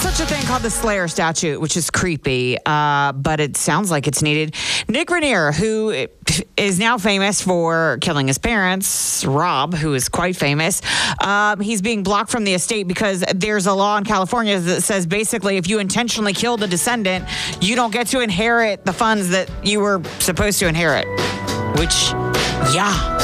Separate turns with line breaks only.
such a thing called the Slayer statute, which is creepy, but it sounds like it's needed. Nick Raniere, who is now famous for killing his parents, Rob, who is quite famous, he's being blocked from the estate because there's a law in California that says basically if you intentionally kill the descendant, you don't get to inherit the funds that you were supposed to inherit. Which, yeah.